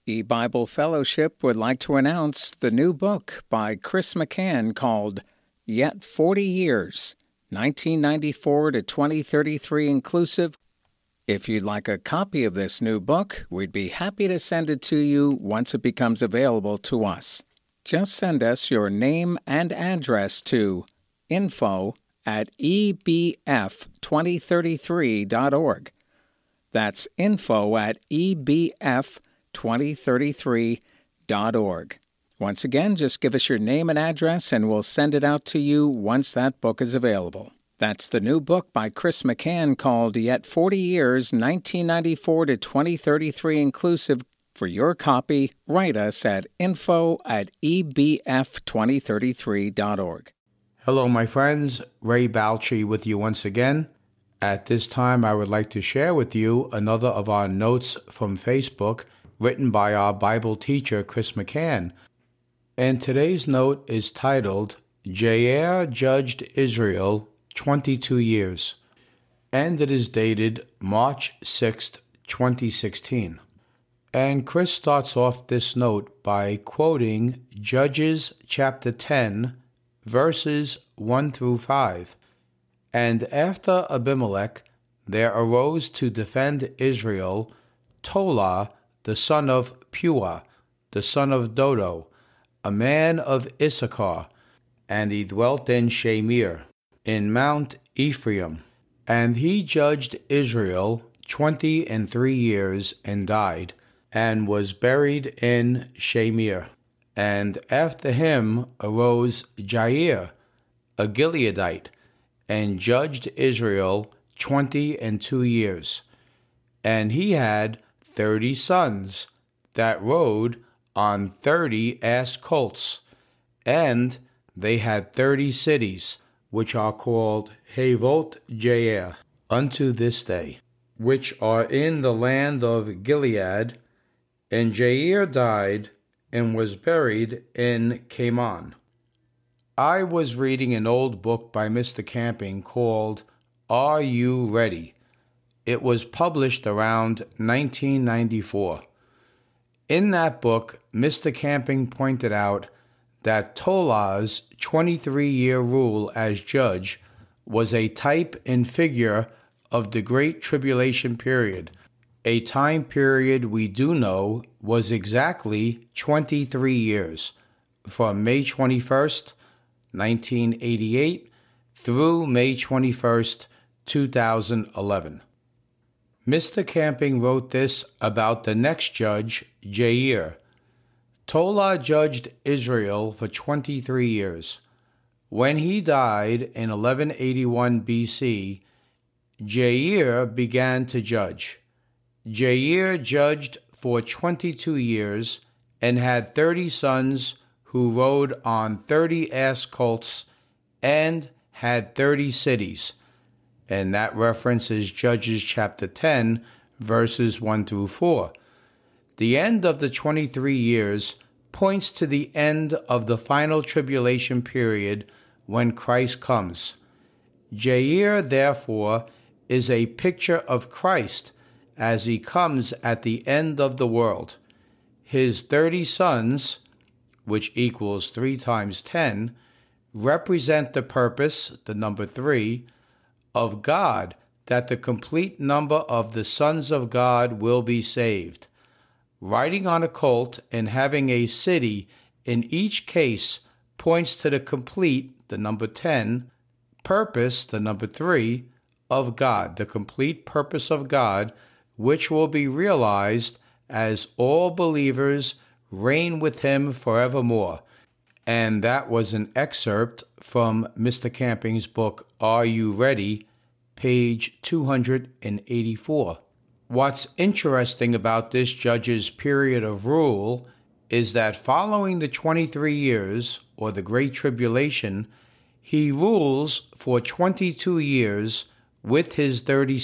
E-Bible Fellowship would like to announce the new book by Chris McCann called Yet 40 Years, 1994 to 2033 Inclusive. If you'd like a copy of this new book, we'd be happy to send it to you once it becomes available to us. Just send us your name and address to info@ebf2033.org. That's info@ebf2033.org. Once again, just give us your name and address and we'll send it out to you once that book is available. That's the new book by Chris McCann called Yet 40 Years, 1994 to 2033 Inclusive. For your copy, write us at info@ebf2033.org. Hello, my friends. Ray Balchi with you once again. At this time, I would like to share with you another of our notes from Facebook written by our Bible teacher, Chris McCann. And today's note is titled, Jair Judged Israel 22 Years, and it is dated March 6th, 2016. And Chris starts off this note by quoting Judges chapter 10, verses 1 through 5. And after Abimelech, there arose to defend Israel Tola, the son of Puah, the son of Dodo, a man of Issachar, and he dwelt in Shamir, in Mount Ephraim. And he judged Israel 23 years, and died, and was buried in Shamir. And after him arose Jair, a Gileadite, and judged Israel 22 years. And he had 30 sons that rode on 30 ass colts, and they had 30 cities, which are called Havot Jair unto this day, which are in the land of Gilead. And Jair died and was buried in Cayman. I was reading an old book by Mr. Camping called Are You Ready? It was published around 1994. In that book, Mr. Camping pointed out that Tola's 23-year rule as judge was a type and figure of the Great Tribulation period, a time period we do know was exactly 23 years, from May 21st, 1988 through May 21st, 2011. Mr. Camping wrote this about the next judge, Jair. Tola judged Israel for 23 years. When he died in 1181 BC, Jair began to judge. Jair judged for 22 years and had 30 sons who rode on 30 ass colts and had 30 cities. And that reference is Judges chapter 10, verses 1 through 4. The end of the 23 years points to the end of the final tribulation period when Christ comes. Jair, therefore, is a picture of Christ as he comes at the end of the world. His 30 sons, which equals 3 times 10, represent the purpose, the number 3, of God, that the complete number of the sons of God will be saved. Riding on a colt and having a city in each case points to the complete, the number 10, purpose, the number 3, of God, the complete purpose of God, which will be realized as all believers reign with him forevermore. And that was an excerpt from Mr. Camping's book, Are You Ready? Page 284. What's interesting about this judge's period of rule is that following the 23 years, or the Great Tribulation, he rules for 22 years with his 30